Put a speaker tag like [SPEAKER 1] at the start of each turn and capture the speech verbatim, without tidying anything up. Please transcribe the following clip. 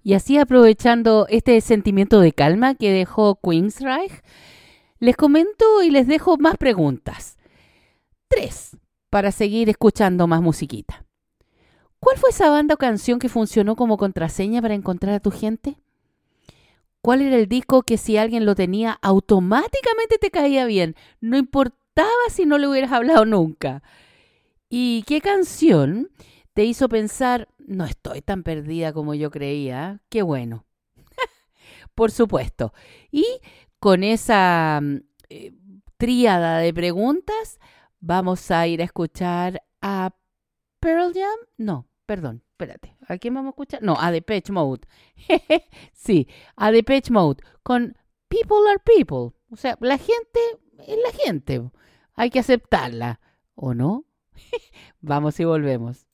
[SPEAKER 1] Y así aprovechando este sentimiento de calma que dejó Queensryche, les comento y les dejo más preguntas. Tres, para seguir escuchando más musiquita. ¿Cuál fue esa banda o canción que funcionó como contraseña para encontrar a tu gente? ¿Cuál era el disco que si alguien lo tenía automáticamente te caía bien? No importaba si no le hubieras hablado nunca. ¿Y qué canción te hizo pensar, no estoy tan perdida como yo creía? Qué bueno, por supuesto. Y con esa mm, eh, tríada de preguntas, vamos a ir a escuchar a Pearl Jam. No, perdón, espérate. ¿A quién vamos a escuchar? No, a Depeche Mode. Sí, a Depeche Mode con People are People. O sea, la gente es la gente. Hay que aceptarla. ¿O no? Vamos y volvemos.